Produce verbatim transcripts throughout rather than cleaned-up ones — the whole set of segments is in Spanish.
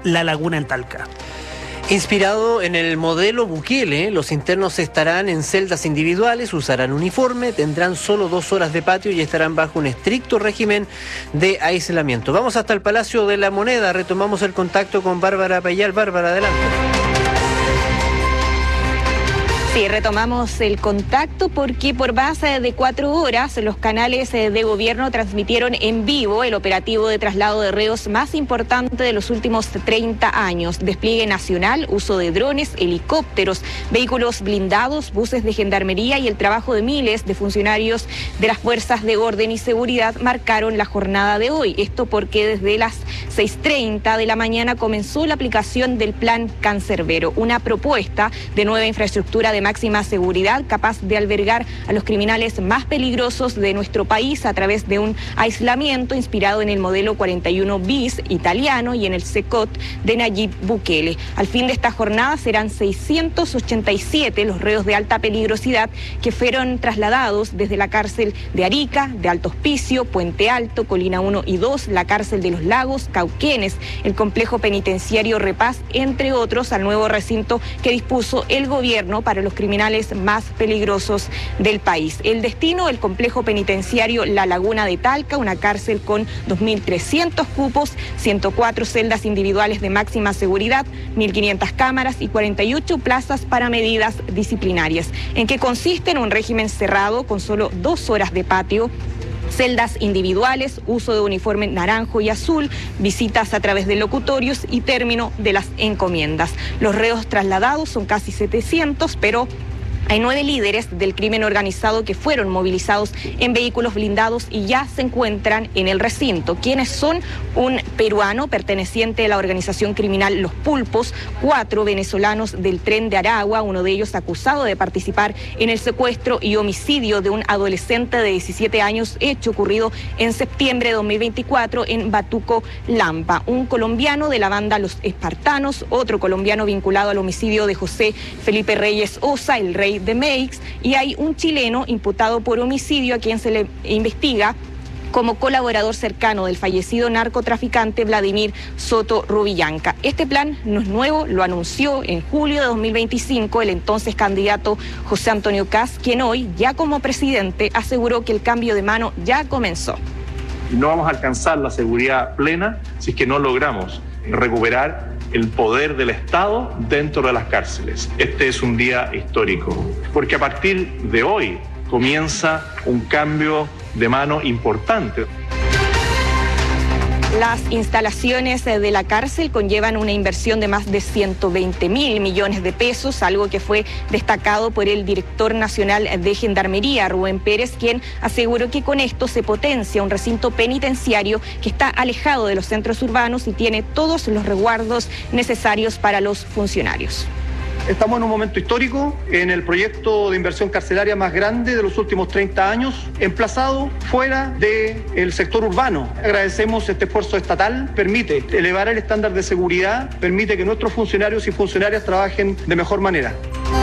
La Laguna en Talca. Inspirado en el modelo Bukele, los internos estarán en celdas individuales, usarán uniforme, tendrán solo dos horas de patio y estarán bajo un estricto régimen de aislamiento. Vamos hasta el Palacio de la Moneda, retomamos el contacto con Bárbara Payal. Bárbara, adelante. Sí, retomamos el contacto porque por más de cuatro horas los canales de gobierno transmitieron en vivo el operativo de traslado de reos más importante de los últimos treinta años. Despliegue nacional, uso de drones, helicópteros, vehículos blindados, buses de gendarmería y el trabajo de miles de funcionarios de las fuerzas de orden y seguridad marcaron la jornada de hoy. Esto porque desde las seis treinta de la mañana comenzó la aplicación del Plan Cancerbero, una propuesta de nueva infraestructura de máxima seguridad capaz de albergar a los criminales más peligrosos de nuestro país a través de un aislamiento inspirado en el modelo cuarenta y uno bis italiano y en el SECOT de Nayib Bukele. Al fin de esta jornada serán seiscientos ochenta y siete los reos de alta peligrosidad que fueron trasladados desde la cárcel de Arica, de Alto Hospicio, Puente Alto, Colina uno y dos, la cárcel de Los Lagos, Cauquenes, el complejo penitenciario Repaz, entre otros, al nuevo recinto que dispuso el gobierno para los criminales más peligrosos del país. El destino, el complejo penitenciario La Laguna de Talca, una cárcel con dos mil trescientos cupos, ciento cuatro celdas individuales de máxima seguridad, mil quinientas cámaras y cuarenta y ocho plazas para medidas disciplinarias. ¿En qué consiste? En un régimen cerrado con solo dos horas de patio, celdas individuales, uso de uniforme naranjo y azul, visitas a través de locutorios y término de las encomiendas. Los reos trasladados son casi setecientos, pero hay nueve líderes del crimen organizado que fueron movilizados en vehículos blindados y ya se encuentran en el recinto. ¿Quiénes son? Un peruano perteneciente a la organización criminal Los Pulpos, cuatro venezolanos del Tren de Aragua, uno de ellos acusado de participar en el secuestro y homicidio de un adolescente de diecisiete años, hecho ocurrido en septiembre de dos mil veinticuatro en Batuco, Lampa. Un colombiano de la banda Los Espartanos, otro colombiano vinculado al homicidio de José Felipe Reyes Osa, el rey de Meix, y hay un chileno imputado por homicidio a quien se le investiga como colaborador cercano del fallecido narcotraficante Vladimir Soto Rubillanca. Este plan no es nuevo, lo anunció en julio de dos mil veinticinco el entonces candidato José Antonio Kast, quien hoy, ya como presidente, aseguró que el cambio de mano ya comenzó. No vamos a alcanzar la seguridad plena si es que no logramos recuperar el poder del Estado dentro de las cárceles. Este es un día histórico, porque a partir de hoy comienza un cambio de mano importante. Las instalaciones de la cárcel conllevan una inversión de más de ciento veinte mil millones de pesos, algo que fue destacado por el director nacional de Gendarmería, Rubén Pérez, quien aseguró que con esto se potencia un recinto penitenciario que está alejado de los centros urbanos y tiene todos los resguardos necesarios para los funcionarios. Estamos en un momento histórico en el proyecto de inversión carcelaria más grande de los últimos treinta años, emplazado fuera del sector urbano. Agradecemos este esfuerzo estatal, permite elevar el estándar de seguridad, permite que nuestros funcionarios y funcionarias trabajen de mejor manera.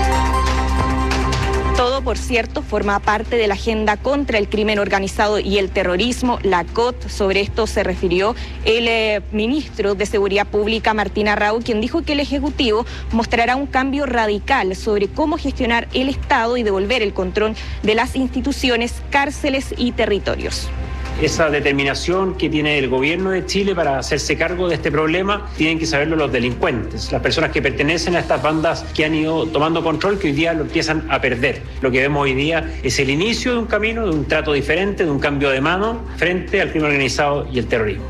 Todo, por cierto, forma parte de la agenda contra el crimen organizado y el terrorismo, la C O T. Sobre esto se refirió el eh, ministro de Seguridad Pública, Martín Arrau, quien dijo que el Ejecutivo mostrará un cambio radical sobre cómo gestionar el Estado y devolver el control de las instituciones, cárceles y territorios. Esa determinación que tiene el gobierno de Chile para hacerse cargo de este problema tienen que saberlo los delincuentes, las personas que pertenecen a estas bandas que han ido tomando control, que hoy día lo empiezan a perder. Lo que vemos hoy día es el inicio de un camino, de un trato diferente, de un cambio de mano frente al crimen organizado y el terrorismo.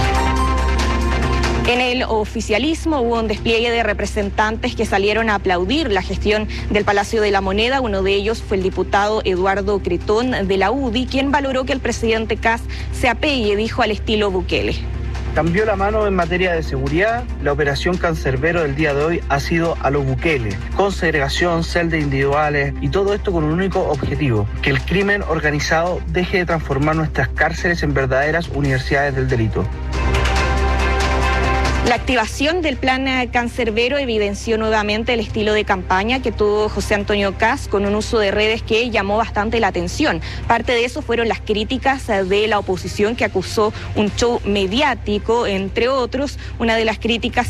En el oficialismo hubo un despliegue de representantes que salieron a aplaudir la gestión del Palacio de la Moneda. Uno de ellos fue el diputado Eduardo Cretón de la U D I, quien valoró que el presidente Kast se apegue, dijo, al estilo Bukele. Cambió la mano en materia de seguridad. La operación Cancerbero del día de hoy ha sido a los Bukele, con segregación, celdas individuales y todo esto con un único objetivo: que el crimen organizado deje de transformar nuestras cárceles en verdaderas universidades del delito. La activación del plan Cancerbero evidenció nuevamente el estilo de campaña que tuvo José Antonio Kast, con un uso de redes que llamó bastante la atención. Parte de eso fueron las críticas de la oposición, que acusó un show mediático, entre otros. Una de las críticas